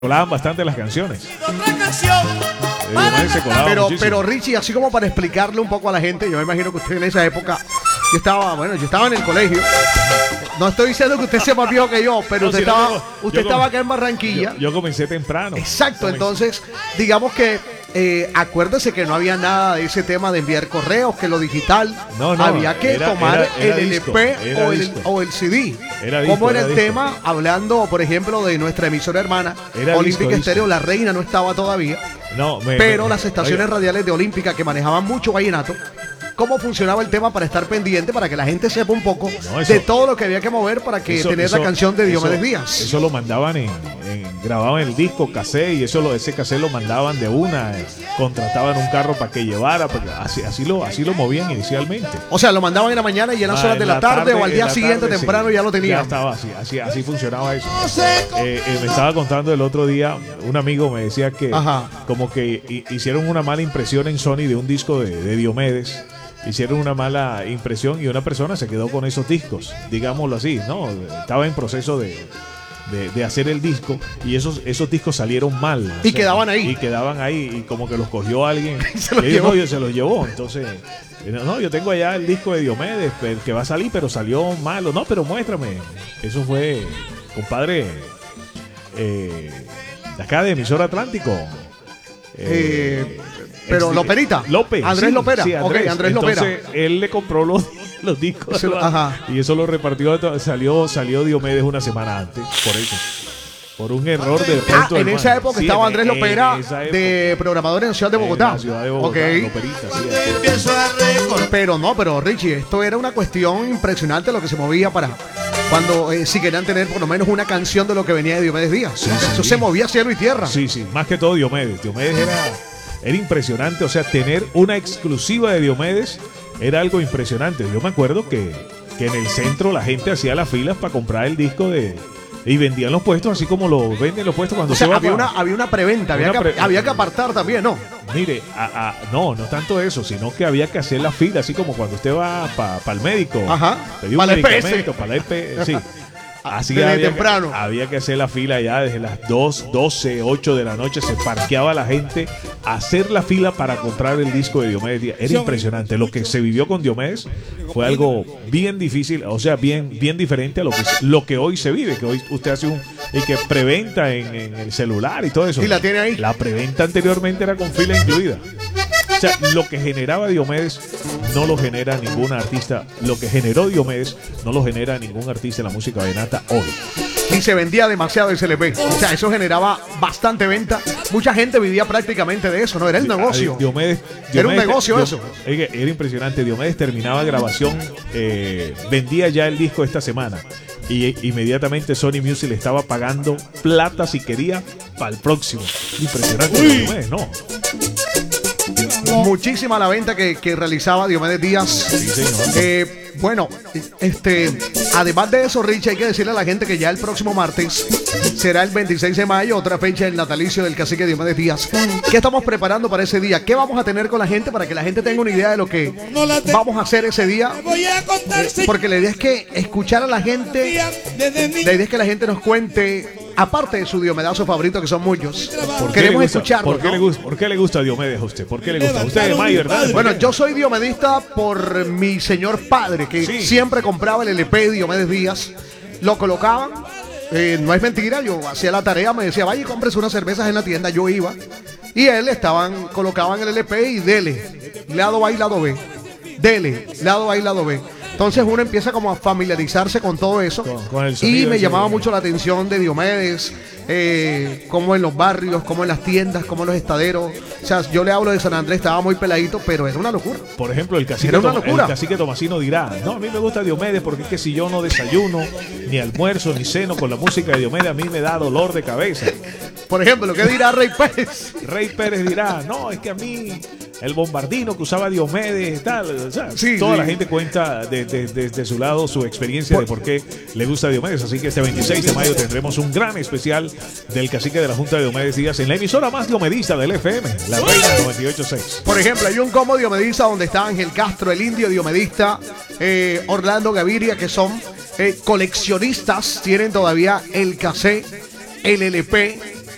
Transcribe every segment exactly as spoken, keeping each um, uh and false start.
colaban bastante las canciones. Otra canción. Eh, Diomedes se colaba Pero, muchísimo. pero Richie, así como para explicarle un poco a la gente, yo me imagino que usted en esa época, yo estaba, bueno, yo estaba en el colegio. No estoy diciendo que usted sea más viejo que yo, pero No, usted si no, estaba, yo- usted yo estaba com- acá en Barranquilla. Yo, yo comencé temprano. Exacto, Comencé- entonces, digamos que eh, acuérdese que no había nada de ese tema de enviar correos, que lo digital, No, no, había que era- tomar era- era el disco, L P era o el, disco. o el C D. Era disco, ¿Cómo era, era el disco. tema? Hablando, por ejemplo, de nuestra emisora hermana, Era Olímpica disco, Estéreo, disco. La Reina no estaba todavía, No, me- pero me- las estaciones oiga, radiales de Olímpica que manejaban mucho vallenato, cómo funcionaba el tema para estar pendiente, para que la gente sepa un poco No, eso- de todo lo que había que mover para que eso- tener eso- la canción de Diomedes eso- Díaz. Eso lo mandaban en, en- grababan el disco, cassette, y eso lo, ese cassette lo mandaban de una, eh, contrataban un carro para que llevara, porque así, así lo, así lo movían inicialmente. O sea, lo mandaban en la mañana y en las Ah, horas en de la, la tarde, o al en día la siguiente tarde, temprano sí. ya lo tenían. Ya estaba así, así, así funcionaba eso. No sé cómo. Eh, eh, me estaba contando el otro día, un amigo me decía que Ajá. como que hi- hicieron una mala impresión en Sony de un disco de, de Diomedes. Hicieron una mala impresión y una persona se quedó con esos discos, digámoslo así, ¿no? Estaba en proceso de, de, de hacer el disco y esos, esos discos salieron mal. Y quedaban ahí. Y quedaban ahí y como que los cogió alguien. Se los y dijo, llevó. "No, yo se los llevó". Entonces, eh, no, yo tengo allá el disco de Diomedes el que va a salir, pero salió malo. No, pero muéstrame. Eso fue, compadre, eh, de acá de Emisor Atlántico. Eh, pero ex- Loperita. López. Andrés sí, Lopera. sí, Ok, Andrés Entonces, Lopera. él le compró los, los discos. Eso- ajá. Y eso lo repartió. a to- Salió, salió Diomedes una semana antes. Por eso. Por un error de Ah, pronto en del esa man. época Sí, estaba en- Andrés en Lopera esa de programador en la ciudad de En Bogotá. la ciudad de Bogotá, Ok. Loperita, sí. Empiezo a recordar. Pero no, pero Richie, esto era una cuestión impresionante lo que se movía para cuando eh, si querían tener por lo menos una canción de lo que venía de Diomedes Díaz. Sí, sí. Eso se movía cielo y tierra. Sí, sí, más que todo Diomedes. Diomedes era, era impresionante, o sea, tener una exclusiva de Diomedes era algo impresionante. Yo me acuerdo que, que en el centro la gente hacía las filas para comprar el disco de y vendían los puestos así como lo venden los puestos cuando O sea, se va había pa- una, había una preventa, había, Una que, pre- había que apartar también, ¿no? Mire, a- a- no, no tanto eso, sino que había que hacer la fila, así como cuando usted va para el médico. Ajá, Pedir un pa' la E P S. medicamento, para la E P S, sí. Así Desde había, temprano. Que, había que hacer la fila ya desde las dos, doce, ocho de la noche. Se parqueaba la gente a hacer la fila para comprar el disco de Diomedes Díaz. Era impresionante. Lo que se vivió con Diomedes fue algo bien difícil, o sea, bien, bien diferente a lo que, lo que hoy se vive. Que hoy usted hace un. Y que preventa en, en el celular y todo eso. Y la tiene ahí. La preventa anteriormente era con fila incluida. O sea, lo que generaba Diomedes no lo genera ningún artista. Lo que generó Diomedes no lo genera ningún artista en la música vallenata hoy. Y se vendía demasiado ese L P. O sea, eso generaba bastante venta. Mucha gente vivía prácticamente de eso, ¿no? Era el negocio. Diomedes, Era un Diomedes- negocio Dio- eso. Oiga, era impresionante. Diomedes terminaba grabación, eh, vendía ya el disco esta semana. Y inmediatamente Sony Music le estaba pagando plata si quería para el próximo. Impresionante. Diomedes, no. Muchísima la venta que, que realizaba Diomedes Díaz. Sí, señor. Eh, bueno, este, además de eso, Rich, hay que decirle a la gente que ya el próximo martes será el veintiséis de mayo, otra fecha del natalicio del cacique Diomedes Díaz. ¿Qué estamos preparando para ese día? ¿Qué vamos a tener con la gente para que la gente tenga una idea de lo que No la tengo. vamos a hacer ese día? Voy a contar, señor. Porque la idea es que escuchar a la gente, Desde mi. la idea es que la gente nos cuente, aparte de su diomedazo favorito, que son muchos, ¿Por qué le queremos gusta- escucharlo. ¿por qué, ¿no? le gusta, ¿Por qué le gusta Diomedes a usted? ¿Por qué le gusta? Usted es May, ¿verdad? Bueno, yo soy diomedista por mi señor padre, que Sí. siempre compraba el L P de Diomedes Díaz. Lo colocaban, eh, no es mentira, yo hacía la tarea, me decía, vaya y cómprese unas cervezas en la tienda, yo iba. Y él estaban, colocaban el L P y dele, lado A y lado B. Dele, lado A y lado B. Entonces uno empieza como a familiarizarse con todo eso. Con- con el y sonido me ese llamaba de- mucho la atención de Diomedes, eh, como en los barrios, como en las tiendas, como en los estaderos. O sea, yo le hablo de San Andrés, estaba muy peladito, pero era una locura. Por ejemplo, el cacique, Era una Tom- locura. el cacique Tomasino dirá, no, a mí me gusta Diomedes porque es que si yo no desayuno, ni almuerzo, ni ceno con la música de Diomedes, a mí me da dolor de cabeza. Por ejemplo, lo que dirá Rey Pérez. Rey Pérez dirá, no, es que a mí el bombardino que usaba Diomedes, tal, o sea, Sí, toda sí. la gente cuenta desde de, de su lado su experiencia de por qué le gusta Diomedes. Así que este veintiséis de mayo tendremos un gran especial del cacique de la Junta de Diomedes Díaz en la emisora más diomedista del F M, la Reina noventa y ocho punto seis. Por ejemplo, hay un combo diomedista donde está Ángel Castro, el indio diomedista, eh, Orlando Gaviria, que son eh, coleccionistas, tienen todavía el cassette, el L P,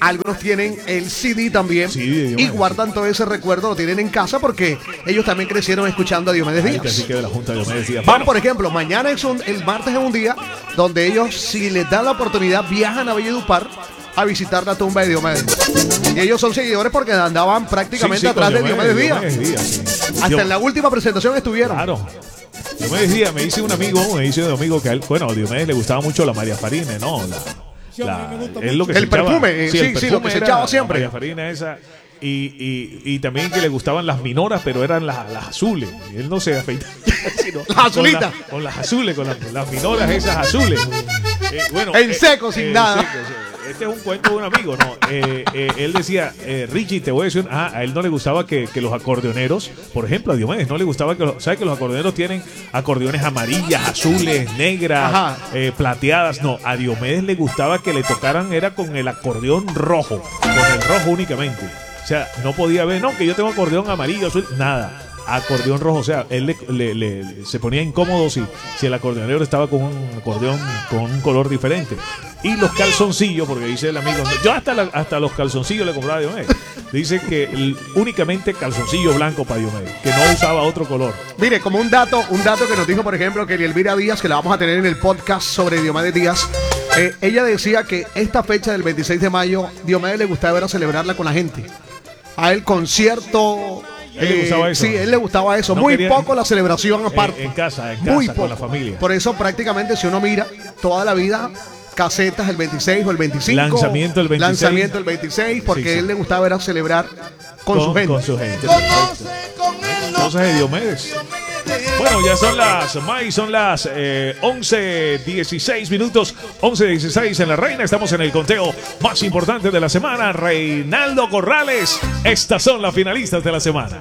Algunos tienen el C D también Sí, de Diomedes. y guardan todo ese recuerdo, lo tienen en casa porque ellos también crecieron escuchando a Diomedes Ay, Díaz. cacique de la Junta de Diomedes Díaz. Van, Bueno, por ejemplo, mañana es un, el martes es un día donde ellos, si les dan la oportunidad, viajan a Valledupar a visitar la tumba de Diomedes. Y ellos son seguidores porque andaban prácticamente sí, sí, con atrás de Diomedes Díaz. Diomedes Díaz, sí. Hasta Dio- en la última presentación estuvieron. Claro. Diomedes Díaz, me dice un amigo, me dice un amigo que a él, bueno, a Diomedes le gustaba mucho la María Farina, ¿no? La, la- es lo que El se echaba- perfume, eh, sí, el sí, lo que se era echaba la siempre. María Farina esa. Y, y, y también que le gustaban las minoras, pero eran las, las azules. Y él no se afeitaba. sino Las con azulitas. la- Con, las azules, con las, las minoras esas azules. Eh, bueno, En eh, seco, sin en nada. seco, sí. Este es un cuento de un amigo, ¿no? Eh, eh, él decía, eh, Richie, te voy a decir, ah, a él no le gustaba que, que los acordeoneros, por ejemplo, a Diomedes no le gustaba que, los- ¿sabes que los acordeoneros tienen acordeones amarillas, azules, negras, Ajá. eh, plateadas? No, a Diomedes le gustaba que le tocaran, era con el acordeón rojo, con el rojo únicamente. O sea, no podía ver, no, que yo tengo acordeón amarillo, azul, nada. Acordeón rojo, o sea, él le, le- le- se ponía incómodo si, si el acordeonero estaba con un acordeón con un color diferente. Y los calzoncillos, porque dice el amigo, yo hasta, la- hasta los calzoncillos le compraba a Diomedes. Dice que el- únicamente calzoncillo blanco para Diomedes, que no usaba otro color. Mire, como un dato, un dato que nos dijo, por ejemplo, que Elvira Díaz, que la vamos a tener en el podcast sobre Diomedes Díaz, eh, ella decía que esta fecha del veintiséis de mayo, Diomedes le gustaba ver a celebrarla con la gente. A él concierto. ¿A él le gustaba eso? Sí, a él le gustaba eso. No Muy quería- poco la celebración aparte. En, en casa, en Muy casa, poco. con la familia. Por eso prácticamente si uno mira toda la vida casetas el veintiséis o el veinticinco. Lanzamiento el veintiséis. Lanzamiento el veintiséis porque Sí, a sí. él le gustaba ver a celebrar con, su gente. Con su gente. Conoce con él Cosas de Diomedes. Bueno, ya son las, May, son las eh, once dieciséis minutos, once dieciséis en La Reina. Estamos en el conteo más importante de la semana. Reinaldo Corrales. Estas son las finalistas de la semana.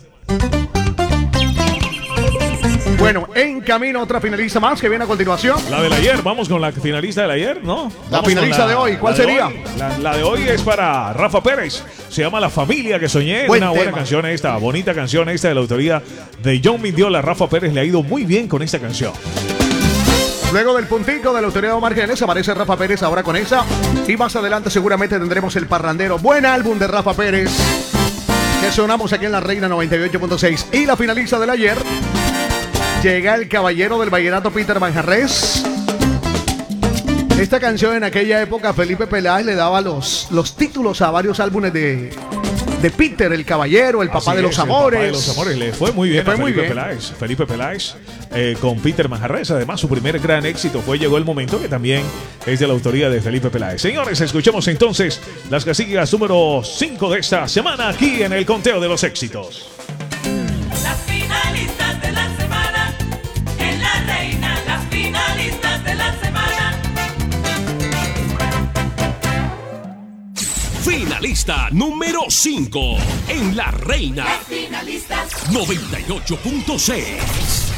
Bueno, en camino otra finalista más que viene a continuación. La del ayer, vamos con la finalista del ayer, ¿no? La Vamos finalista con de hoy, ¿cuál la de sería? hoy. La, la de hoy es para Rafa Pérez. Se llama La Familia que Soñé. Buen Una buena tema. canción esta, bonita canción esta de la autoría de John Mindiola. Rafa Pérez le ha ido muy bien con esta canción. Luego del puntico de la autoridad de Omar Jiménez aparece Rafa Pérez ahora con esa. Y más adelante seguramente tendremos el parrandero. Buen álbum de Rafa Pérez que sonamos aquí en La Reina noventa y ocho punto seis. Y la finalista del ayer llega el caballero del vallenato Peter Manjarres. Esta canción en aquella época Felipe Peláez le daba los, los títulos a varios álbumes de, de Peter, el caballero, el papá Así de los es, el amores. papá de los amores. Le fue muy bien Le fue a muy Felipe bien. Peláez. Felipe Peláez eh, con Peter Manjarres. Además, su primer gran éxito fue Llegó el Momento, que también es de la autoría de Felipe Peláez. Señores, escuchemos entonces las casillas número cinco de esta semana aquí en el conteo de los éxitos. Las finalistas de la semana, en La Reina, las finalistas de la semana. Finalista número cinco en La Reina Las finalistas. noventa y ocho punto seis.